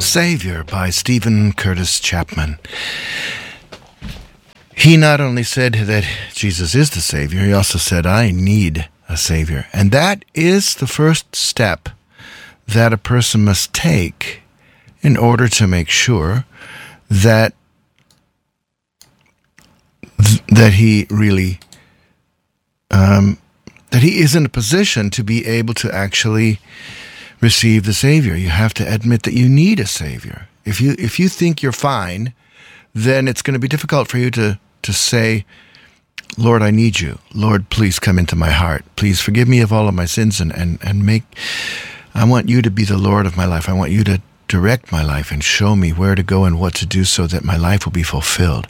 Savior by Stephen Curtis Chapman. He not only said that Jesus is the Savior, he also said, I need a Savior. And that is the first step that a person must take in order to make sure that he really that he is in a position to be able to actually receive the Savior. You have to admit that you need a Savior. If you think you're fine, then it's going to be difficult for you to say, Lord, I need you. Lord, please come into my heart. Please forgive me of all of my sins and make, I want you to be the Lord of my life. I want you to direct my life and show me where to go and what to do so that my life will be fulfilled.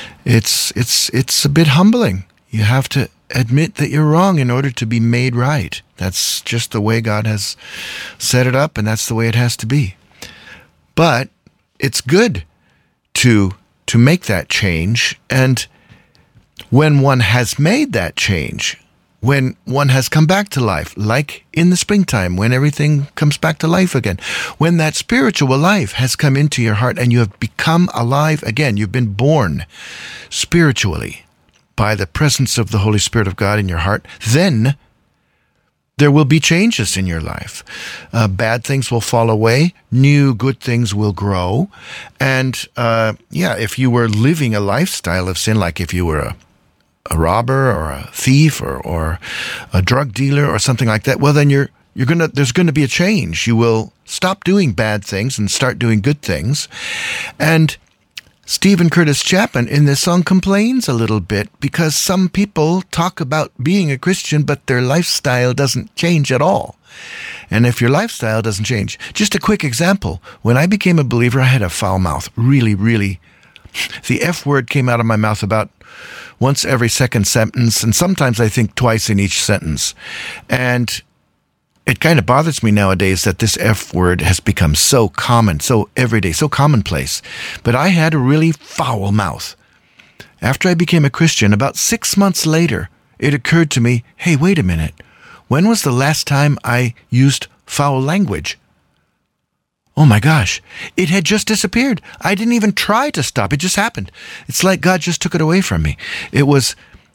It's a bit humbling. You have to admit that you're wrong in order to be made right. That's just the way God has set it up, and that's the way it has to be. But it's good to make that change, and when one has made that change, when one has come back to life, like in the springtime, when everything comes back to life again, when that spiritual life has come into your heart and you have become alive again, you've been born spiritually by the presence of the Holy Spirit of God in your heart, then there will be changes in your life. Bad things will fall away. New good things will grow. And if you were living a lifestyle of sin, like if you were a robber or a thief or a drug dealer or something like that, well, then there's going to be a change. You will stop doing bad things and start doing good things. And Stephen Curtis Chapman in this song complains a little bit because some people talk about being a Christian, but their lifestyle doesn't change at all. And if your lifestyle doesn't change, just a quick example. When I became a believer, I had a foul mouth. Really, the F word came out of my mouth about once every second sentence, and sometimes I think twice in each sentence. And it kind of bothers me nowadays that this F word has become so common, so everyday, so commonplace. But I had a really foul mouth. After I became a Christian, about 6 months later, it occurred to me, hey, wait a minute. When was the last time I used foul language? Oh my gosh, it had just disappeared. I didn't even try to stop. It just happened. It's like God just took it away from me. It was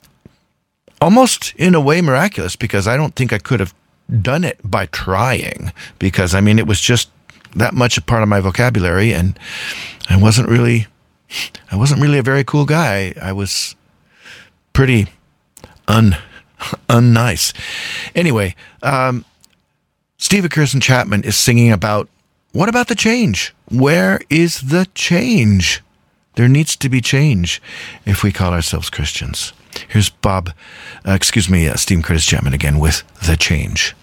almost in a way miraculous because I don't think I could have done it by trying, because it was just that much a part of my vocabulary, and I wasn't really a very cool guy. I was pretty unnice. Anyway, Stephen Curtis Chapman is singing about, what about the change? Where is the change? There needs to be change if we call ourselves Christians. Here's Stephen Curtis Chapman again with The Change.